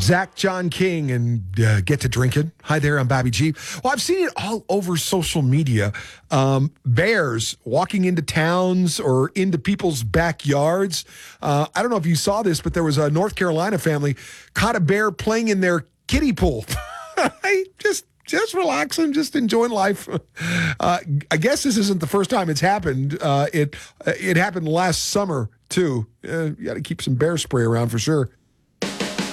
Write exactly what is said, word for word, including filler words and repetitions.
Zach John King and uh, Get to Drinking. Hi there, I'm Bobby G. Well, I've seen it all over social media. Um, bears walking into towns or into people's backyards. Uh, I don't know if you saw this, but there was a North Carolina family caught a bear playing in their kiddie pool. I just just relaxing, just enjoying life. Uh, I guess this isn't the first time it's happened. Uh, it it happened last summer too. Uh, you got to keep some bear spray around for sure.